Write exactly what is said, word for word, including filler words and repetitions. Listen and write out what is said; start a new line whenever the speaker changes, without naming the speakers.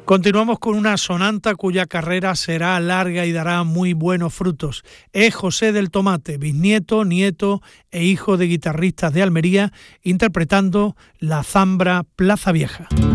Continuamos con una sonanta cuya carrera será larga y dará muy buenos frutos. Es José del Tomate, bisnieto, nieto e hijo de guitarristas de Almería, interpretando la zambra Plaza Vieja.